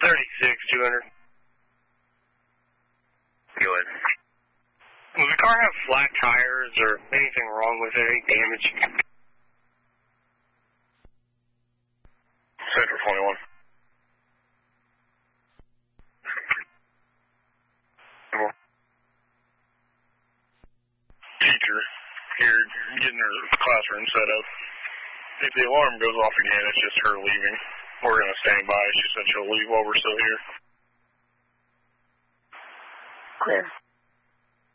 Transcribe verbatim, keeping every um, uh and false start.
thirty-six, two hundred. Go ahead. Does the car have flat tires or anything wrong with it, any damage? Central twenty-one. Teacher here getting her classroom set up. If the alarm goes off again, it's just her leaving. We're going to stand by. She said she'll leave while we're still here. Clear.